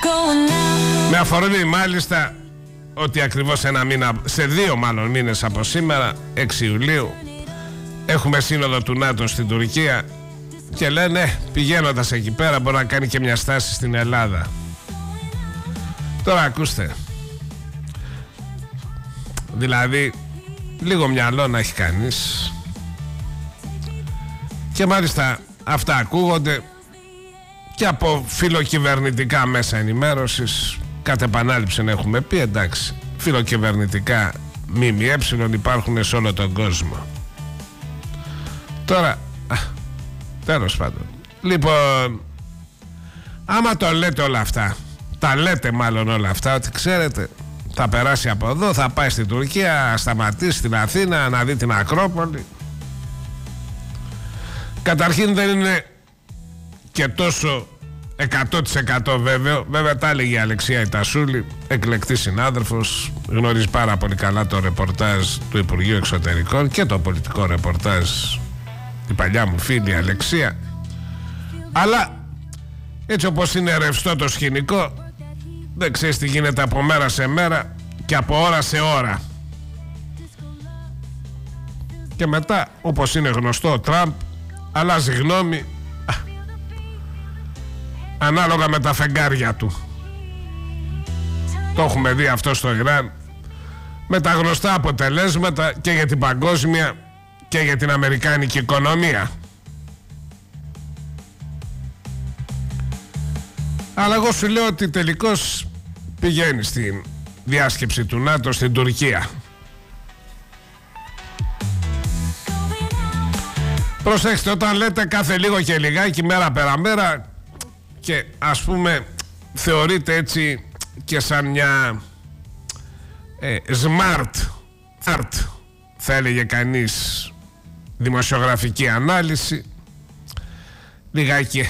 Με αφορμή μάλιστα ότι ακριβώς ένα μήνα, σε 2 μάλλον μήνες από σήμερα, 6 Ιουλίου, έχουμε σύνοδο του ΝΑΤΟ στην Τουρκία και λένε πηγαίνοντας εκεί πέρα μπορεί να κάνει και μια στάση στην Ελλάδα. Τώρα ακούστε, δηλαδή λίγο μυαλό να έχει κανείς. Και μάλιστα αυτά ακούγονται και από φιλοκυβερνητικά μέσα ενημέρωσης. Κατ' επανάληψη έχουμε πει, εντάξει, φιλοκυβερνητικά ΜΜΕ υπάρχουν σε όλο τον κόσμο. Τώρα, τέλος πάντων, λοιπόν, άμα το λέτε όλα αυτά, τα λέτε μάλλον όλα αυτά, ότι ξέρετε θα περάσει από εδώ, θα πάει στην Τουρκία, σταματήσει στην Αθήνα να δει την Ακρόπολη. Καταρχήν δεν είναι και τόσο 100% βέβαια τα έλεγε η Αλεξία Ιτασούλη, εκλεκτή συνάδελφος, γνωρίζει πάρα πολύ καλά το ρεπορτάζ του Υπουργείου Εξωτερικών και το πολιτικό ρεπορτάζ η παλιά μου φίλη Αλεξία. Αλλά έτσι όπως είναι ρευστό το σκηνικό, δεν ξέρεις τι γίνεται από μέρα σε μέρα και από ώρα σε ώρα. Και μετά, όπως είναι γνωστό, ο Τραμπ αλλάζει γνώμη ανάλογα με τα φεγγάρια του. Το έχουμε δει αυτό στο Ιράν, με τα γνωστά αποτελέσματα και για την παγκόσμια και για την αμερικάνικη οικονομία. Αλλά εγώ σου λέω ότι τελικώς πηγαίνει στην διάσκεψη του ΝΑΤΟ στην Τουρκία. Προσέξτε, όταν λέτε κάθε λίγο και λιγάκι, μέρα περαμέρα, και ας πούμε θεωρείται έτσι και σαν μια smart θα έλεγε κανείς δημοσιογραφική ανάλυση, λιγάκι